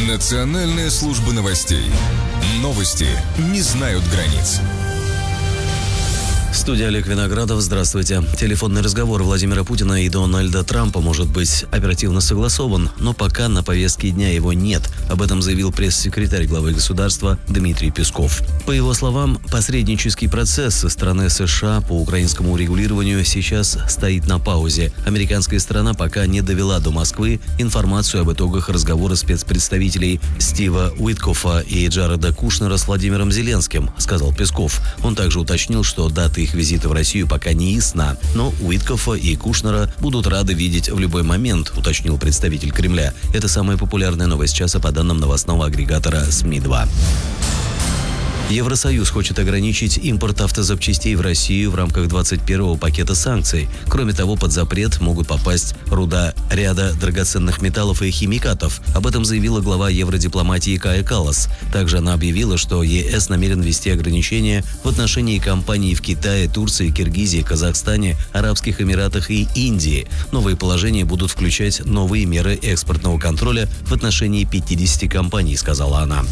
Национальная служба новостей. Новости не знают границ. Студия Олег Виноградов. Здравствуйте. Телефонный разговор Владимира Путина и Дональда Трампа может быть оперативно согласован, но пока на повестке дня его нет. Об этом заявил пресс-секретарь главы государства Дмитрий Песков. По его словам, посреднический процесс со стороны США по украинскому урегулированию сейчас стоит на паузе. Американская сторона пока не довела до Москвы информацию об итогах разговора спецпредставителей Стива Уиткофа и Джареда Кушнера с Владимиром Зеленским, сказал Песков. Он также уточнил, что даты их визита в Россию пока не ясна, но Уиткофа и Кушнера будут рады видеть в любой момент, уточнил представитель Кремля. Это самая популярная новость часа по данным новостного агрегатора СМИ-2. Евросоюз хочет ограничить импорт автозапчастей в Россию в рамках 21-го пакета санкций. Кроме того, под запрет могут попасть руда ряда драгоценных металлов и химикатов. Об этом заявила глава евродипломатии Кая Каллас. Также она объявила, что ЕС намерен ввести ограничения в отношении компаний в Китае, Турции, Киргизии, Казахстане, Арабских Эмиратах и Индии. Новые положения будут включать новые меры экспортного контроля в отношении 50 компаний, сказала она.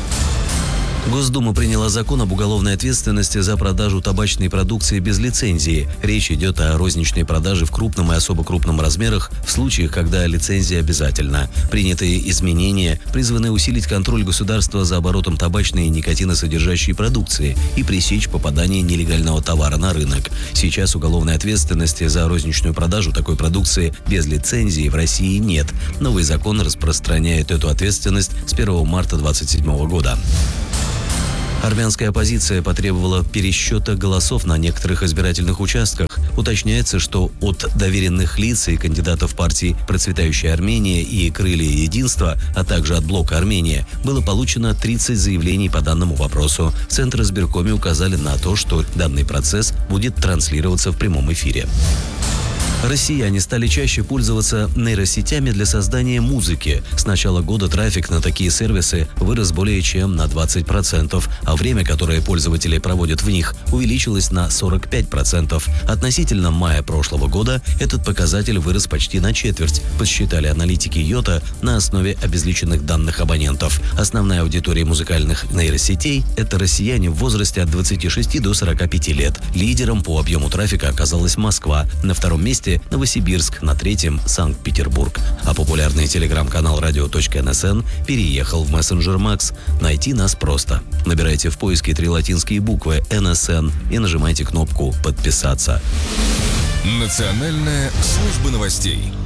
Госдума приняла закон об уголовной ответственности за продажу табачной продукции без лицензии. Речь идет о розничной продаже в крупном и особо крупном размерах в случаях, когда лицензия обязательна. Принятые изменения призваны усилить контроль государства за оборотом табачной и никотиносодержащей продукции и пресечь попадание нелегального товара на рынок. Сейчас уголовной ответственности за розничную продажу такой продукции без лицензии в России нет. Новый закон распространяет эту ответственность с 1 марта 2027 года. Армянская оппозиция потребовала пересчета голосов на некоторых избирательных участках. Уточняется, что от доверенных лиц и кандидатов партий «Процветающая Армения» и «Крылья единства», а также от блока «Армения» было получено 30 заявлений по данному вопросу. В Центр избиркоме указали на то, что данный процесс будет транслироваться в прямом эфире. Россияне стали чаще пользоваться нейросетями для создания музыки. С начала года трафик на такие сервисы вырос более чем на 20%, а время, которое пользователи проводят в них, увеличилось на 45%. Относительно мая прошлого года этот показатель вырос почти на четверть, подсчитали аналитики Йота на основе обезличенных данных абонентов. Основная аудитория музыкальных нейросетей – это россияне в возрасте от 26 до 45 лет. Лидером по объему трафика оказалась Москва, на втором месте – Новосибирск, на третьем – Санкт-Петербург. А популярный телеграм-канал radio.nsn переехал в мессенджер Макс. Найти нас просто. Набирайте в поиске 3 латинские буквы NSN и нажимайте кнопку «Подписаться». Национальная служба новостей.